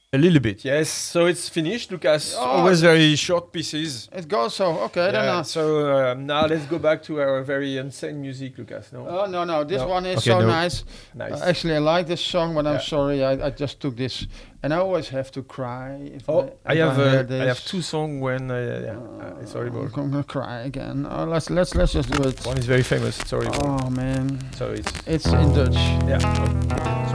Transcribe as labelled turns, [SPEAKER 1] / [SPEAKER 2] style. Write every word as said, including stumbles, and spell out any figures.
[SPEAKER 1] A little bit, yes. So it's finished, Lucas.
[SPEAKER 2] Oh,
[SPEAKER 1] Always very short pieces.
[SPEAKER 2] It goes so. Okay, then.
[SPEAKER 1] Yeah,
[SPEAKER 2] Uh,
[SPEAKER 1] so um, now let's go back to our very insane music, Lucas. No,
[SPEAKER 2] oh no, no, this
[SPEAKER 1] No.
[SPEAKER 2] one is
[SPEAKER 1] Okay,
[SPEAKER 2] so
[SPEAKER 1] no.
[SPEAKER 2] nice.
[SPEAKER 1] nice.
[SPEAKER 2] Uh, actually, I like this song, but I'm
[SPEAKER 1] Yeah.
[SPEAKER 2] sorry, I, I just took this, and I always have to cry. If
[SPEAKER 1] oh,
[SPEAKER 2] I,
[SPEAKER 1] I
[SPEAKER 2] if
[SPEAKER 1] have
[SPEAKER 2] hear
[SPEAKER 1] uh, I
[SPEAKER 2] this.
[SPEAKER 1] have two songs when uh, yeah, uh, it's horrible.
[SPEAKER 2] I'm gonna cry again. Oh, let's let's let's just do it.
[SPEAKER 1] One is very famous. It's horrible.
[SPEAKER 2] Oh man,
[SPEAKER 1] So it's
[SPEAKER 2] it's in Dutch.
[SPEAKER 1] yeah.